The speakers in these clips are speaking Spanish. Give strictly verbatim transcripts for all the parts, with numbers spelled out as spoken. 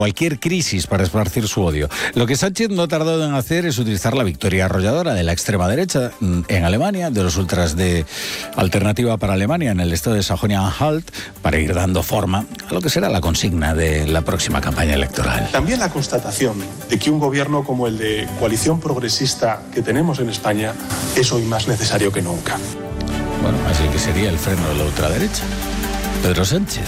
cualquier crisis para esparcir su odio. Lo que Sánchez no ha tardado en hacer es utilizar la victoria arrolladora de la extrema derecha en Alemania, de los ultras de Alternativa para Alemania en el estado de Sajonia-Anhalt, para ir dando forma a lo que será la consigna de la próxima campaña electoral. También la constatación de que un gobierno como el de coalición progresista que tenemos en España es hoy más necesario que nunca. Bueno, así que sería el freno de la ultraderecha. Pedro Sánchez.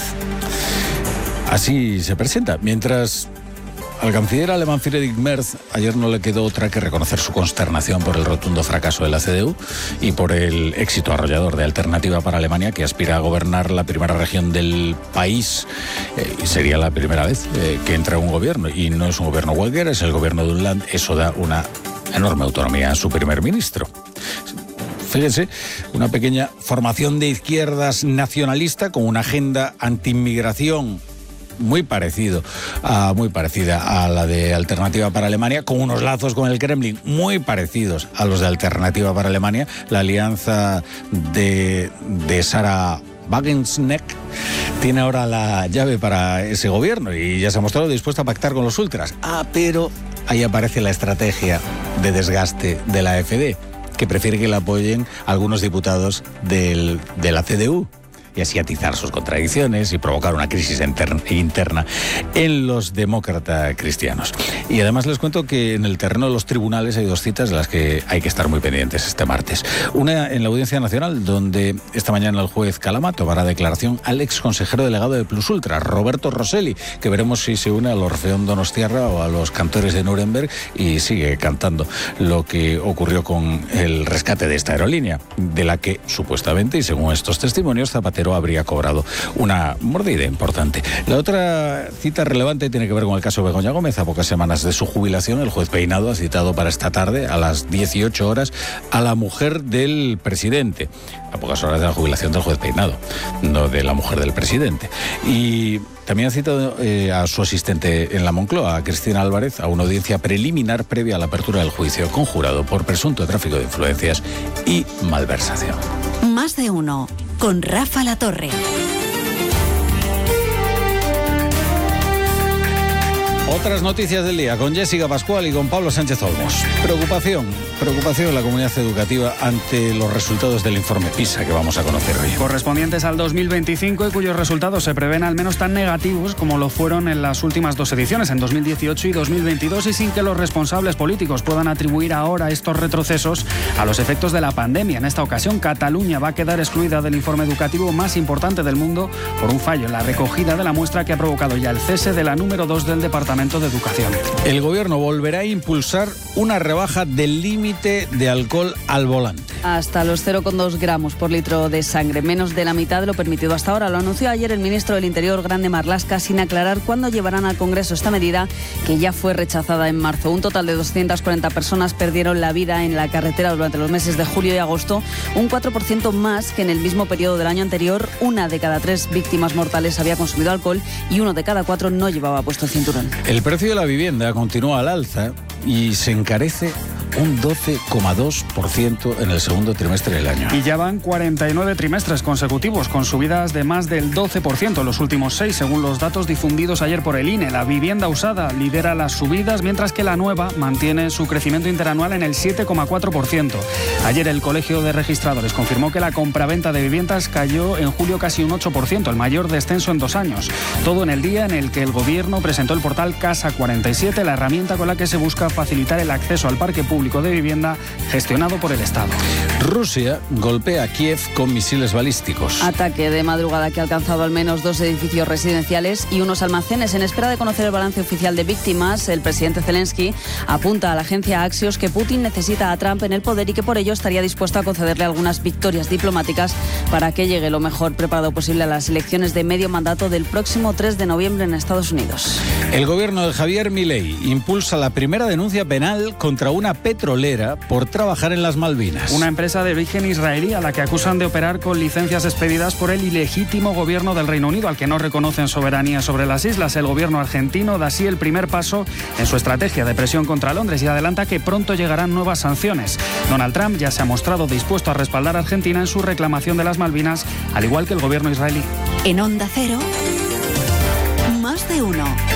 Así se presenta. Mientras al canciller alemán Friedrich Merz ayer no le quedó otra que reconocer su consternación por el rotundo fracaso de la C D U y por el éxito arrollador de Alternativa para Alemania, que aspira a gobernar la primera región del país. Eh, y sería la primera vez eh, que entra un gobierno. Y no es un gobierno cualquiera, es el gobierno de un land. Eso da una enorme autonomía a su primer ministro. Fíjense, una pequeña formación de izquierdas nacionalista con una agenda anti-inmigración muy parecido a, muy parecida a la de Alternativa para Alemania, con unos lazos con el Kremlin muy parecidos a los de Alternativa para Alemania. La alianza de, de Sarah Wagenknecht tiene ahora la llave para ese gobierno y ya se ha mostrado dispuesta a pactar con los ultras. Ah, pero ahí aparece la estrategia de desgaste de la AfD, que prefiere que le apoyen algunos diputados del, de la C D U y así atizar sus contradicciones y provocar una crisis interna en los demócratas cristianos. Y además les cuento que en el terreno de los tribunales hay dos citas de las que hay que estar muy pendientes este martes. Una en la Audiencia Nacional, donde esta mañana el juez Calama tomará declaración al ex consejero delegado de Plus Ultra, Roberto Rosselli, que veremos si se une al Orfeón Donostiarra o a los cantores de Nuremberg y sigue cantando lo que ocurrió con el rescate de esta aerolínea, de la que supuestamente, y según estos testimonios, Zapatero habría cobrado una mordida importante. La otra cita relevante tiene que ver con el caso Begoña Gómez. A pocas semanas de su jubilación, el juez Peinado ha citado para esta tarde, a las dieciocho horas, a la mujer del presidente. A pocas horas de la jubilación del juez Peinado, no de la mujer del presidente. Y también ha citado eh, a su asistente en la Moncloa, a Cristina Álvarez, a una audiencia preliminar previa a la apertura del juicio conjurado por presunto tráfico de influencias y malversación. Más de uno, con Rafa Latorre. Otras noticias del día con Jessica Pascual y con Pablo Sánchez Olmos. Preocupación, preocupación en la comunidad educativa ante los resultados del informe PISA que vamos a conocer hoy. Correspondientes al dos mil veinticinco y cuyos resultados se prevén al menos tan negativos como lo fueron en las últimas dos ediciones, en dos mil dieciocho y dos mil veintidós, y sin que los responsables políticos puedan atribuir ahora estos retrocesos a los efectos de la pandemia. En esta ocasión, Cataluña va a quedar excluida del informe educativo más importante del mundo por un fallo en la recogida de la muestra que ha provocado ya el cese de la número dos del Departamento de Educación. El gobierno volverá a impulsar una rebaja del límite de alcohol al volante. Hasta los cero coma dos gramos por litro de sangre, menos de la mitad de lo permitido hasta ahora. Lo anunció ayer el ministro del Interior, Grande Marlaska, sin aclarar cuándo llevarán al Congreso esta medida, que ya fue rechazada en marzo. Un total de doscientas cuarenta personas perdieron la vida en la carretera durante los meses de julio y agosto, un cuatro por ciento más que en el mismo periodo del año anterior. Una de cada tres víctimas mortales había consumido alcohol y uno de cada cuatro no llevaba puesto el cinturón. El precio de la vivienda continúa al alza y se encarece un doce coma dos por ciento en el segundo trimestre del año. Y ya van cuarenta y nueve trimestres consecutivos con subidas de más del doce por ciento en los últimos seis, según los datos difundidos ayer por el I N E. La vivienda usada lidera las subidas, mientras que la nueva mantiene su crecimiento interanual en el siete coma cuatro por ciento. Ayer el Colegio de Registradores confirmó que la compraventa de viviendas cayó en julio casi un ocho por ciento, el mayor descenso en dos años. Todo en el día en el que el Gobierno presentó el portal Casa cuarenta y siete, la herramienta con la que se busca facilitar el acceso al parque público de vivienda gestionado por el Estado. Rusia golpea a Kiev con misiles balísticos. Ataque de madrugada que ha alcanzado al menos dos edificios residenciales y unos almacenes. En espera de conocer el balance oficial de víctimas, el presidente Zelensky apunta a la agencia Axios que Putin necesita a Trump en el poder y que por ello estaría dispuesto a concederle algunas victorias diplomáticas para que llegue lo mejor preparado posible a las elecciones de medio mandato del próximo tres de noviembre en Estados Unidos. El gobierno de Javier Milei impulsa la primera denuncia penal contra una petrolera por trabajar en las Malvinas. Una empresa de origen israelí a la que acusan de operar con licencias expedidas por el ilegítimo gobierno del Reino Unido, al que no reconocen soberanía sobre las islas. El gobierno argentino da así el primer paso en su estrategia de presión contra Londres y adelanta que pronto llegarán nuevas sanciones. Donald Trump ya se ha mostrado dispuesto a respaldar a Argentina en su reclamación de las Malvinas, al igual que el gobierno israelí. En Onda Cero, Más de uno.